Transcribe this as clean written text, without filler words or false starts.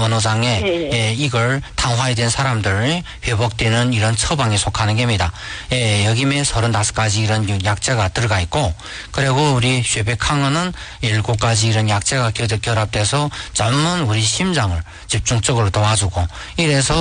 언어 장애, 예. 이걸 당화에 된 사람들 회복되는 이런 처방에 속하는 겁니다. 여기에 35가지 이런 약재가 들어가 있고, 그리고 우리 쉐베캉은 7가지 이런 약재가 결합돼서 전문 우리 심장을 집중적으로 도와주고, 이래서